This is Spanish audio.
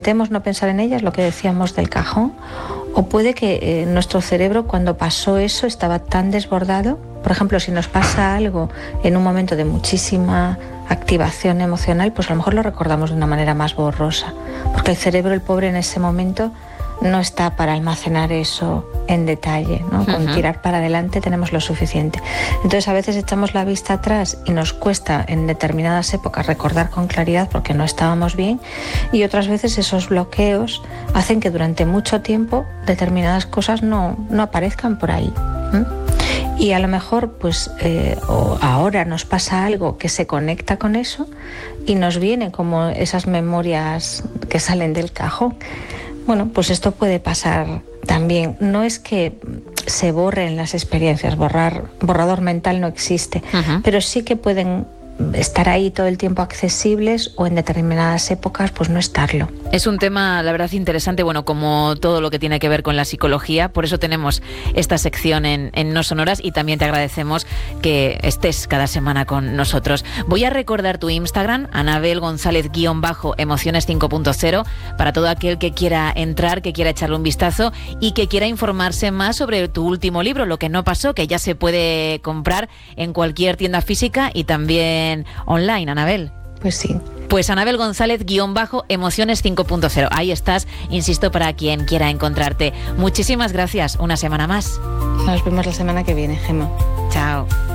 Intentemos no pensar en ellas, lo que decíamos del cajón, o puede que nuestro cerebro, cuando pasó eso, estaba tan desbordado. Por ejemplo, si nos pasa algo en un momento de muchísima activación emocional, pues a lo mejor lo recordamos de una manera más borrosa, porque el cerebro, el pobre, en ese momento no está para almacenar eso en detalle, ¿no? Con tirar para adelante tenemos lo suficiente. Entonces a veces echamos la vista atrás y nos cuesta en determinadas épocas recordar con claridad porque no estábamos bien, y otras veces esos bloqueos hacen que durante mucho tiempo determinadas cosas no aparezcan por ahí. Y a lo mejor pues o ahora nos pasa algo que se conecta con eso y nos viene como esas memorias que salen del cajón. Bueno, pues esto puede pasar también. No es que se borren las experiencias, borrador mental no existe, pero sí que pueden estar ahí todo el tiempo accesibles, o en determinadas épocas pues no estarlo. Es un tema, la verdad, interesante, bueno, como todo lo que tiene que ver con la psicología. Por eso tenemos esta sección en No Sonoras, y también te agradecemos que estés cada semana con nosotros. Voy a recordar tu Instagram, Anabel González_Emociones 5.0, para todo aquel que quiera entrar, que quiera echarle un vistazo y que quiera informarse más sobre tu último libro, Lo que no pasó, que ya se puede comprar en cualquier tienda física y también online, Anabel. Pues sí. Pues Anabel González_Emociones 5.0. Ahí estás, insisto, para quien quiera encontrarte. Muchísimas gracias, una semana más. Nos vemos la semana que viene, Gemma. Chao.